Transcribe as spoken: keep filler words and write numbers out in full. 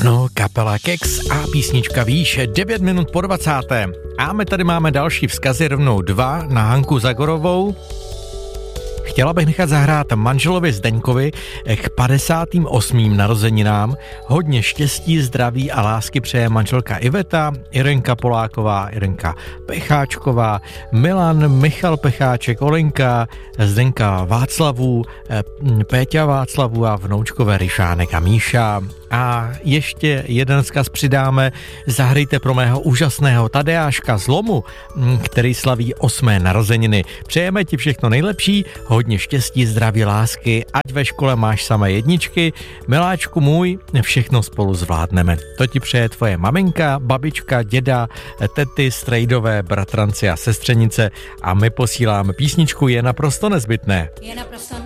Ano, kapela Kex a písnička Víš, devět minut po dvacáté. A my tady máme další vzkazy, rovnou dva na Hanku Zagorovou. Chtěla bych nechat zahrát manželovi Zdeňkovi k padesátým osmým narozeninám. Hodně štěstí, zdraví a lásky přeje manželka Iveta, Irenka Poláková, Irenka Pecháčková, Milan, Michal Pecháček, Olenka, Zdenka Václavů, Péťa Václavů a vnoučkové Ryšánek a Míša. A ještě jeden vzkaz přidáme, zahrajte pro mého úžasného Tadeáška z Lomu, který slaví osmé narozeniny. Přejeme ti všechno nejlepší, hodně štěstí, zdraví, lásky, ať ve škole máš samé jedničky, miláčku můj, všechno spolu zvládneme. To ti přeje tvoje maminka, babička, děda, tety, strejdové, bratranci a sestřenice a my posíláme písničku Je naprosto nezbytné. Je naprosto